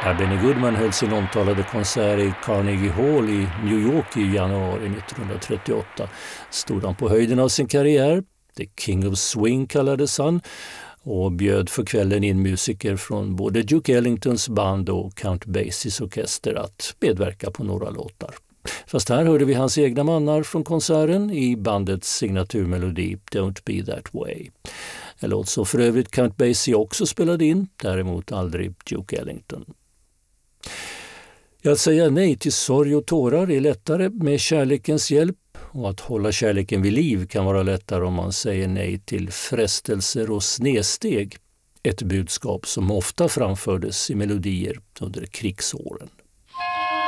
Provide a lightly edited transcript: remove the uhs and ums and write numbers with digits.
Benny Goodman höll sin omtalade konsert i Carnegie Hall i New York i januari 1938. Stod han på höjden av sin karriär, The King of Swing kallades han, och bjöd för kvällen in musiker från både Duke Ellingtons band och Count Basies orkester att medverka på några låtar. Fast här hörde vi hans egna mannar från konserten i bandets signaturmelodi Don't Be That Way. En låt som för övrigt Count Basie också spelade in, däremot aldrig Duke Ellington. Att säga nej till sorg och tårar är lättare med kärlekens hjälp, och att hålla kärleken vid liv kan vara lättare om man säger nej till frestelser och snedsteg. Ett budskap som ofta framfördes i melodier under krigsåren.